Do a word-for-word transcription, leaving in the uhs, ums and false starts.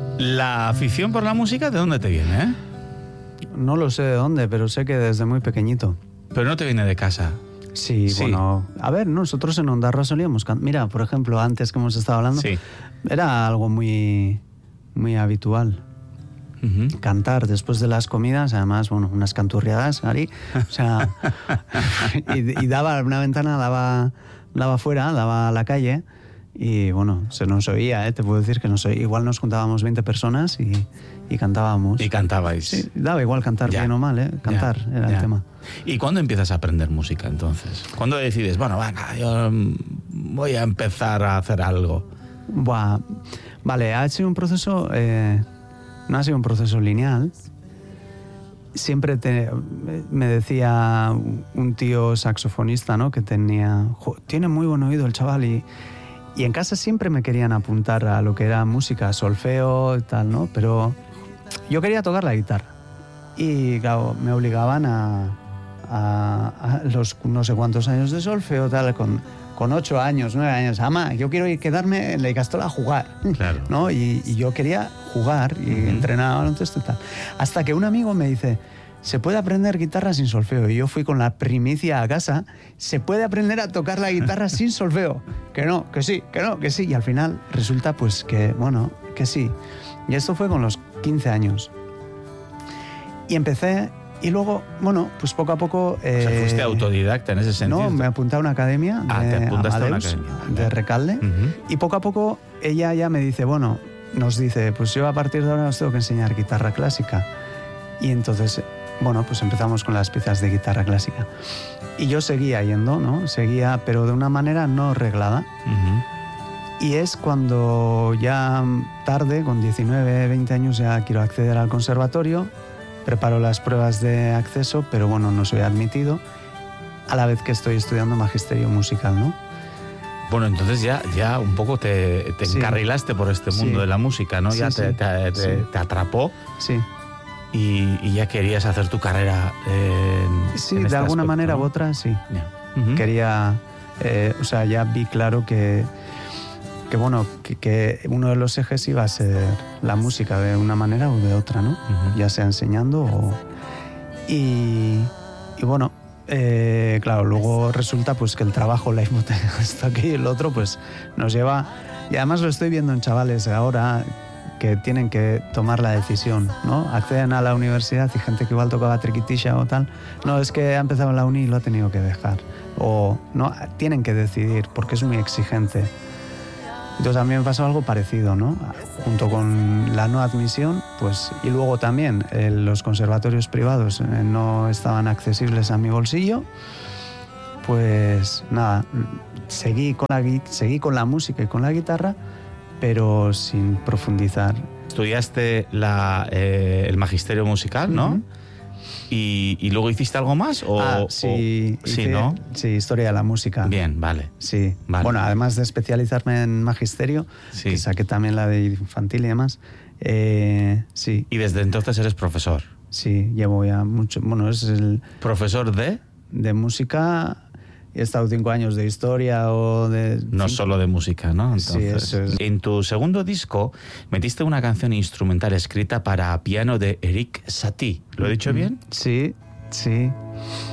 ¿La afición por la música de dónde te viene, eh? No lo sé de dónde, pero sé que desde muy pequeñito. Pero no te viene de casa. Sí, Sí. bueno, a ver, nosotros en Ondarroa solíamos cantar. Mira, por ejemplo, antes que hemos estado hablando, Sí. era algo muy, muy habitual. Uh-huh. Cantar después de las comidas, además, bueno, unas canturriadas, Ari, o sea, y, y daba una ventana, daba, daba fuera, daba a la calle, y bueno, se nos oía, ¿eh? Te puedo decir que nos oía. Igual nos juntábamos veinte personas y, y cantábamos. Y cantabais. Sí, daba igual cantar Ya. bien o mal, ¿eh? Cantar Ya, era ya. el tema. ¿Y cuándo empiezas a aprender música entonces? ¿Cuándo decides, bueno, venga, yo mm, voy a empezar a hacer algo? Buah, vale, ha sido un proceso, eh, no ha sido un proceso lineal. Siempre te, me decía un tío saxofonista, ¿no? Que tenía, jo, tiene muy buen oído el chaval, y, y en casa siempre me querían apuntar a lo que era música, solfeo y tal, ¿no? Pero yo quería tocar la guitarra y claro, me obligaban a, a, a los no sé cuántos años de solfeo, tal, con, con ocho años, nueve años. Ama, yo quiero ir quedarme en la Icastola a jugar, Claro. ¿no? Y, y yo quería jugar y Uh-huh. entrenar baloncesto y tal. Hasta que un amigo me dice, se puede aprender guitarra sin solfeo. Y yo fui con la primicia a casa, se puede aprender a tocar la guitarra sin solfeo. Que no, que sí, que no, que sí. Y al final resulta pues que, bueno, que sí. Y esto fue con los quince años. Y empecé, y luego, bueno, pues poco a poco... O sea, eh, fuiste autodidacta en ese sentido. No, me apunté a una academia Ah, te de apuntaste a una Amadeus, academia, vale. de Recalde. Ujú. Y poco a poco ella ya me dice, bueno, nos dice, pues yo a partir de ahora os tengo que enseñar guitarra clásica. Y entonces, bueno, pues empezamos con las piezas de guitarra clásica. Y yo seguía yendo, ¿no? Seguía, pero de una manera no reglada. Ujú. Y es cuando ya tarde, con diecinueve, veinte años, ya quiero acceder al conservatorio, preparo las pruebas de acceso, pero bueno, no soy admitido, a la vez que estoy estudiando magisterio musical, ¿no? Bueno, entonces ya, ya un poco te, te Sí. encarrilaste por este mundo Sí. de la música, ¿no? Sí, Ya sí. te, te- te- Sí. te atrapó Sí, y, y ya querías hacer tu carrera en, sí en de este alguna aspecto, manera ¿no? u otra, sí. Ya. Ujú. Quería, eh, o sea, ya vi claro que, que bueno, que, que uno de los ejes iba a ser la música de una manera o de otra, ¿no? Ujú. Ya sea enseñando o... Y, y bueno, eh, claro, luego resulta pues que el trabajo, la hipoteca, esto aquí y el otro, pues nos lleva... Y además lo estoy viendo en chavales ahora que tienen que tomar la decisión, ¿no? Acceden a la universidad y gente que igual tocaba triquitisha o tal, no, es que ha empezado en la uni y lo ha tenido que dejar. O no, tienen que decidir porque es muy exigente. Entonces a mí me pasó algo parecido, ¿no? Junto con la no admisión, pues, y luego también eh, los conservatorios privados eh, no estaban accesibles a mi bolsillo, pues nada, seguí con la, gui- seguí con la música y con la guitarra, pero sin profundizar. Estudiaste la, eh, el magisterio musical, ¿no? Ujú. y, y luego hiciste algo más o ah, sí, o- sí, hice- ¿no? Sí, historia de la música. Bien, vale. Sí, Vale. bueno, además de especializarme en magisterio, Sí. que saqué también la de infantil y demás, eh, sí, Y desde entonces eres profesor. sí, llevo ya mucho, bueno, es el Profesor de, de música, he estado cinco años de historia o de... no cinco- solo de música, ¿no? Sí, Entonces, eso es. En tu segundo disco metiste una canción instrumental escrita para piano de Eric Satie. ¿Lo he dicho bien? Sí, sí.